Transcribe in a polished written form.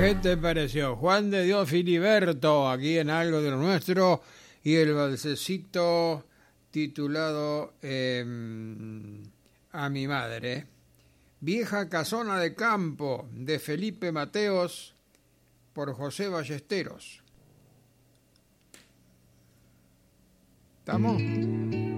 ¿Qué te pareció? Juan de Dios Filiberto, aquí en Algo de lo Nuestro, y el valsecito titulado A mi madre. Vieja casona de campo, de Felipe Mateos, por José Ballesteros. ¿Estamos?